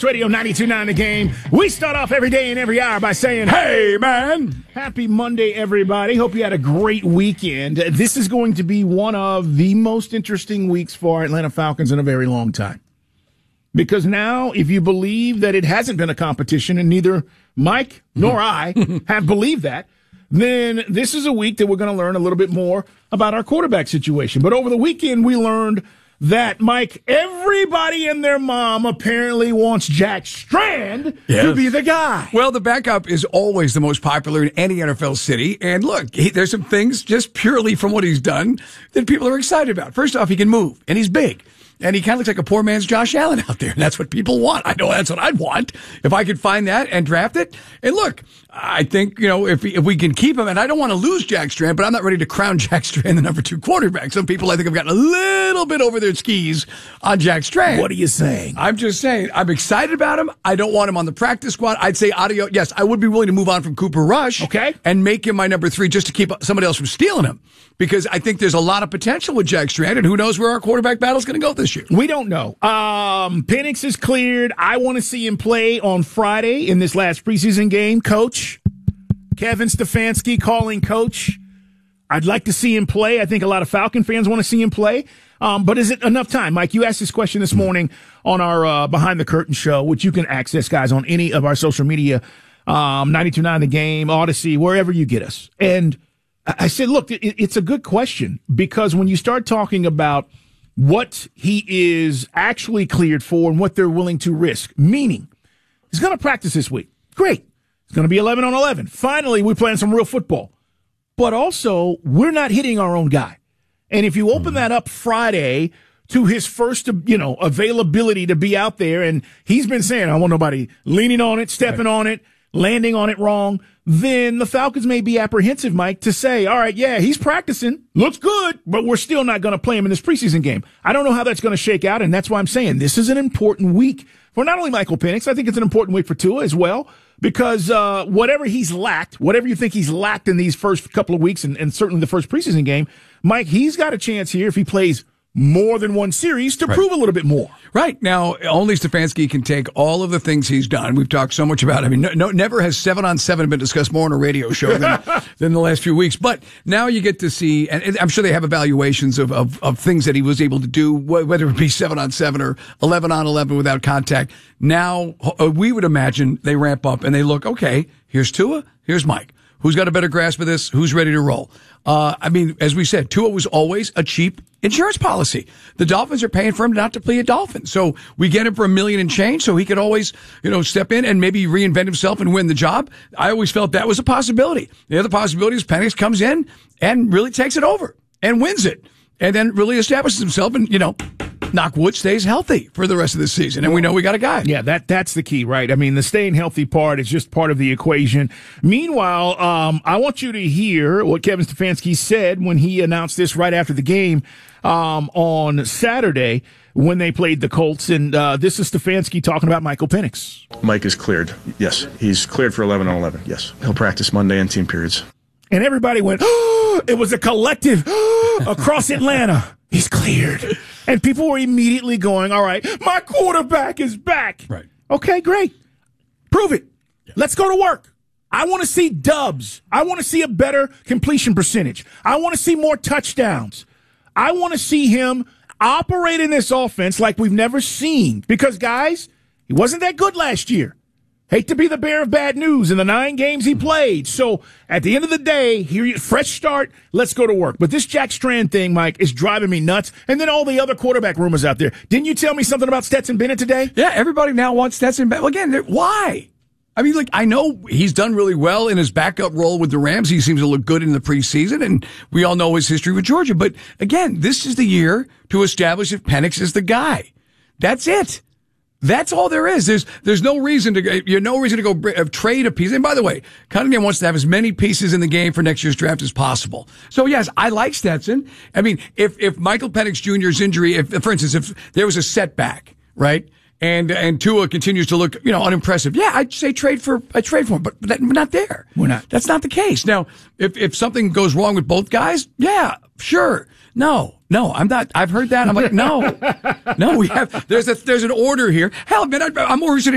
Radio 92.9 The Game. We start off every day and every hour by saying, hey, man. Happy Monday, everybody. Hope you had a great weekend. This is going to be one of the most interesting weeks for our Atlanta Falcons in a very long time. Because now, if you believe that it hasn't been a competition, and neither Mike nor I have believed that, then this is a week that we're going to learn a little bit more about our quarterback situation. But over the weekend, we learned that, Mike, everybody and their mom apparently wants Jack Strand to be the guy. Well, the backup is always the most popular in any NFL city. And look, there's some things just purely from what he's done that people are excited about. First off, he can move, and he's big. And he kind of looks like a poor man's Josh Allen out there. And that's what people want. I know that's what I'd want if I could find that and draft it. And look, I think, if we can keep him, and I don't want to lose Jack Strand, but I'm not ready to crown Jack Strand the number 2 quarterback. Some people, I think, have gotten a little bit over their skis on Jack Strand. What are you saying? I'm just saying, I'm excited about him. I don't want him on the practice squad. I'd say audio. Yes, I would be willing to move on from Cooper Rush. Okay. And make him my number 3 just to keep somebody else from stealing him. Because I think there's a lot of potential with Jack Strand, and who knows where our quarterback battle is going to go this year. We don't know. Penix is cleared. I want to see him play on Friday in this last preseason game. Coach Kevin Stefanski calling coach. I'd like to see him play. I think a lot of Falcon fans want to see him play. But is it enough time? Mike, you asked this question this morning on our Behind the Curtain show, which you can access, guys, on any of our social media, 92.9 The Game, Odyssey, wherever you get us. And I said, look, it's a good question, because when you start talking about what he is actually cleared for and what they're willing to risk, meaning he's going to practice this week. Great. It's going to be 11 on 11. Finally, we're playing some real football. But also, we're not hitting our own guy. And if you open that up Friday to his first, availability to be out there, and he's been saying, I want nobody leaning on it, stepping on it, landing on it wrong, then the Falcons may be apprehensive, Mike, to say, all right, yeah, he's practicing, looks good, but we're still not going to play him in this preseason game. I don't know how that's going to shake out, and that's why I'm saying this is an important week for not only Michael Penix, I think it's an important week for Tua as well, because whatever he's lacked, whatever you think he's lacked in these first couple of weeks, and certainly the first preseason game, Mike, he's got a chance here if he plays more than one series to prove a little bit more. Right. Now, only Stefanski can take all of the things he's done. We've talked so much about it. I mean, never has 7-on-7 been discussed more on a radio show than the last few weeks. But now you get to see, and I'm sure they have evaluations of things that he was able to do, whether it be 7-on-7 or 11-on-11 without contact. Now, we would imagine they ramp up and they look, okay, here's Tua, here's Mike. Who's got a better grasp of this? Who's ready to roll? As we said, Tua was always a cheap insurance policy. The Dolphins are paying for him not to play a Dolphin. So we get him for $1 million and change so he could always, step in and maybe reinvent himself and win the job. I always felt that was a possibility. The other possibility is Penix comes in and really takes it over and wins it and then really establishes himself and, knock wood, stays healthy for the rest of the season. And we know we got a guy. Yeah, that's the key, right? I mean, the staying healthy part is just part of the equation. Meanwhile, I want you to hear what Kevin Stefanski said when he announced this right after the game on Saturday when they played the Colts. And this is Stefanski talking about Michael Penix. Mike is cleared. Yes, he's cleared for 11 on 11. Yes, he'll practice Monday and team periods. And everybody went, oh, it was a collective across Atlanta. He's cleared. And people were immediately going, all right, my quarterback is back. Right. Okay, great. Prove it. Yeah. Let's go to work. I want to see dubs. I want to see a better completion percentage. I want to see more touchdowns. I want to see him operate in this offense like we've never seen. Because, guys, he wasn't that good last year. Hate to be the bearer of bad news in the 9 games he played. So at the end of the day, here, fresh start, let's go to work. But this Jack Strand thing, Mike, is driving me nuts. And then all the other quarterback rumors out there. Didn't you tell me something about Stetson Bennett today? Yeah, everybody now wants Stetson Bennett. Again, why? I mean, I know he's done really well in his backup role with the Rams. He seems to look good in the preseason, and we all know his history with Georgia. But again, this is the year to establish if Penix is the guy. That's it. That's all there is. There's no reason to go trade a piece. And by the way, Cunningham wants to have as many pieces in the game for next year's draft as possible. So yes, I like Stetson. I mean, if Michael Penix Jr.'s injury, for instance, if there was a setback, right? And Tua continues to look, unimpressive. Yeah, I'd say trade for him, but we're not there. We're not. That's not the case. Now, if something goes wrong with both guys, yeah, sure. No, I'm not. I've heard that. I'm like, no, we have. There's an order here. Hell, man, I'm more interested